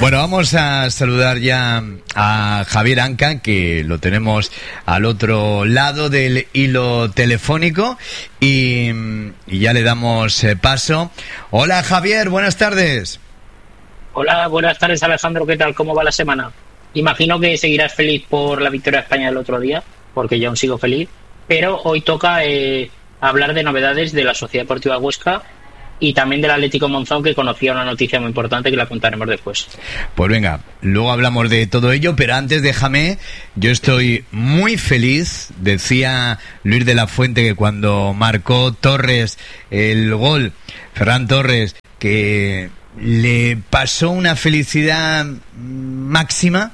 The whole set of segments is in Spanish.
Bueno, vamos a saludar ya a Javier Anca, que lo tenemos al otro lado del hilo telefónico, y ya le damos paso. Hola Javier, buenas tardes. Hola, buenas tardes Alejandro, ¿qué tal? ¿Cómo va la semana? Imagino que seguirás feliz por la victoria de España el otro día, porque yo aún sigo feliz, pero hoy toca hablar de novedades de la Sociedad Deportiva Huesca y también del Atlético Monzón, que conocía una noticia muy importante que la contaremos después. Pues venga, luego hablamos de todo ello, pero antes déjame, yo estoy muy feliz, decía Luis de la Fuente que cuando marcó Torres el gol, Ferran Torres, que le pasó una felicidad máxima,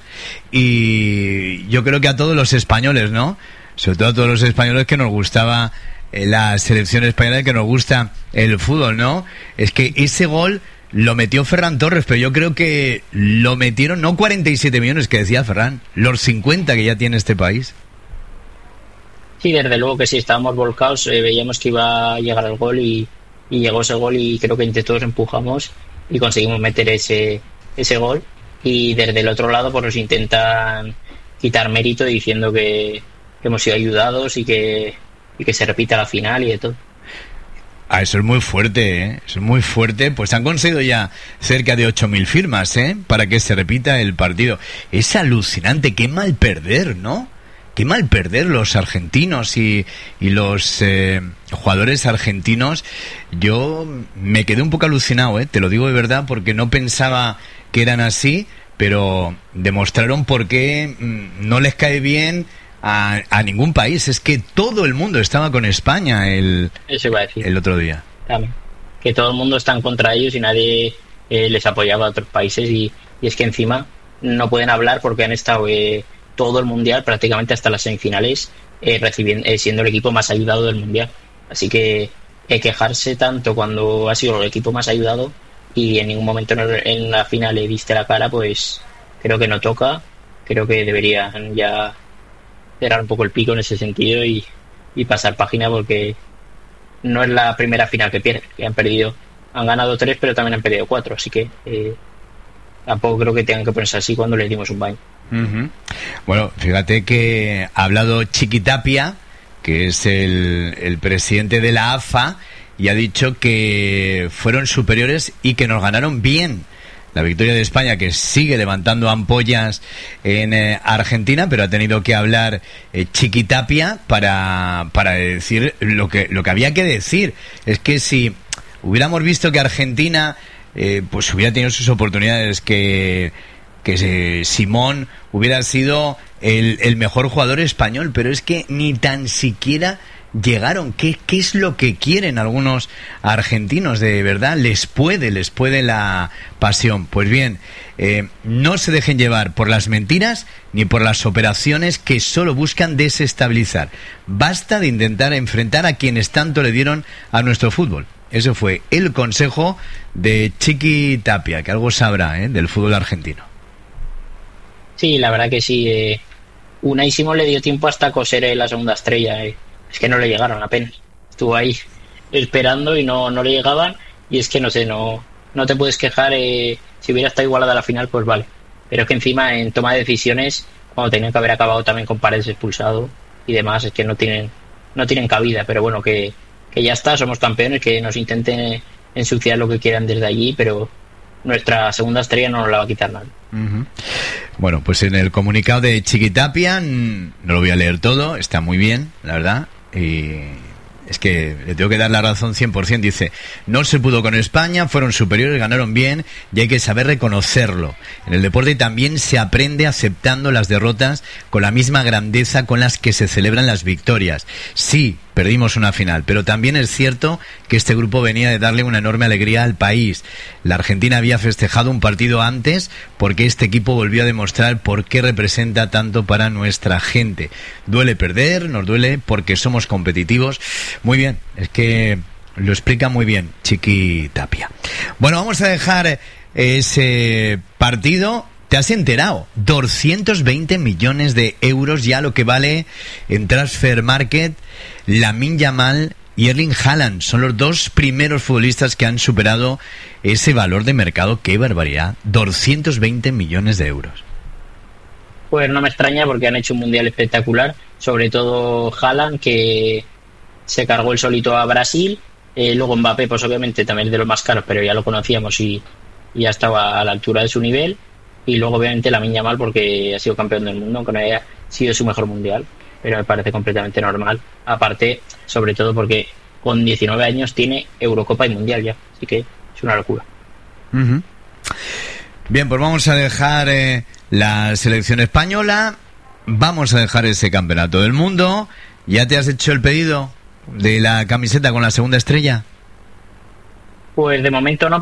y yo creo que a todos los españoles, ¿no? Sobre todo a todos los españoles que nos gustaba la selección española, que nos gusta el fútbol, ¿no? Es que ese gol lo metió Ferran Torres, pero yo creo que lo metieron no 47 millones que decía Ferran, los 50 que ya tiene este país. Sí, desde luego que sí, estábamos volcados, veíamos que iba a llegar el gol y llegó ese gol, y creo que entre todos empujamos y conseguimos meter ese gol, y desde el otro lado pues nos intentan quitar mérito diciendo que hemos sido ayudados y que se repita la final y de todo. Ah, eso es muy fuerte, ¿eh? Eso es muy fuerte. Pues han conseguido ya cerca de 8.000 firmas, para que se repita el partido. Es alucinante, qué mal perder, ¿no? Qué mal perder los argentinos y los jugadores argentinos. Yo me quedé un poco alucinado, te lo digo de verdad, porque no pensaba que eran así, pero demostraron por qué no les cae bien a ningún país. Es que todo el mundo estaba con España Eso iba a decir. El otro día. También. Que todo el mundo está en contra de ellos y nadie les apoyaba a otros países, y es que encima no pueden hablar porque han estado todo el mundial, prácticamente hasta las semifinales, siendo el equipo más ayudado del mundial. Así que quejarse tanto cuando ha sido el equipo más ayudado y en ningún momento en la final le diste la cara, pues creo que no toca. Creo que deberían ya cerrar un poco el pico en ese sentido y pasar página, porque no es la primera final que pierden, que han ganado 3 pero también han perdido 4, así que tampoco creo que tengan que ponerse así cuando les dimos un baño. Uh-huh. Bueno, fíjate que ha hablado Chiqui Tapia, que es el presidente de la AFA, y ha dicho que fueron superiores y que nos ganaron bien. La victoria de España, que sigue levantando ampollas en Argentina, pero ha tenido que hablar Chiqui Tapia para decir lo que había que decir. Es que si hubiéramos visto que Argentina pues hubiera tenido sus oportunidades, que Simón hubiera sido el mejor jugador español, pero es que ni tan siquiera llegaron. ¿Qué es lo que quieren algunos argentinos? De verdad, les puede la pasión. Pues bien, no se dejen llevar por las mentiras ni por las operaciones que solo buscan desestabilizar. Basta de intentar enfrentar a quienes tanto le dieron a nuestro fútbol. Eso fue el consejo de Chiqui Tapia, que algo sabrá del fútbol argentino. Sí, la verdad que sí. Unai Simón le dio tiempo hasta coser la segunda estrella. Es que no le llegaron apenas. Estuvo ahí esperando y no le llegaban. Y es que no sé, no te puedes quejar. Si hubiera estado igualada la final, pues vale. Pero es que encima en toma de decisiones, cuando tenían que haber acabado también con Paredes expulsado y demás, es que no tienen cabida. Pero bueno, que ya está, somos campeones, que nos intenten ensuciar lo que quieran desde allí, pero nuestra segunda estrella no nos la va a quitar nadie. Uh-huh. Bueno, pues en el comunicado de Chiqui Tapia, no lo voy a leer todo, está muy bien, la verdad, y es que le tengo que dar la razón 100%. Dice: no se pudo con España, fueron superiores, ganaron bien y hay que saber reconocerlo. En el deporte también se aprende aceptando las derrotas con la misma grandeza con las que se celebran las victorias. Sí, perdimos una final, pero también es cierto que este grupo venía de darle una enorme alegría al país. La Argentina había festejado un partido antes porque este equipo volvió a demostrar por qué representa tanto para nuestra gente. Duele perder, nos duele porque somos competitivos. Muy bien, es que lo explica muy bien Chiqui Tapia. Bueno, vamos a dejar ese partido. ¿Te has enterado? 220 millones de euros ya lo que vale en Transfer Market Lamine Yamal y Erling Haaland. Son los dos primeros futbolistas que han superado ese valor de mercado. ¡Qué barbaridad! 220 millones de euros. Pues no me extraña porque han hecho un mundial espectacular, sobre todo Haaland, que se cargó el solito a Brasil. Luego Mbappé, pues obviamente también es de los más caros, pero ya lo conocíamos y ya estaba a la altura de su nivel. Y luego obviamente Lamine Yamal, porque ha sido campeón del mundo, aunque no haya sido su mejor mundial, pero me parece completamente normal. Aparte, sobre todo porque con 19 años tiene Eurocopa y Mundial ya, así que es una locura. Uh-huh. Bien, pues vamos a dejar la selección española, vamos a dejar ese campeonato del mundo. ¿Ya te has hecho el pedido de la camiseta con la segunda estrella? Pues de momento no,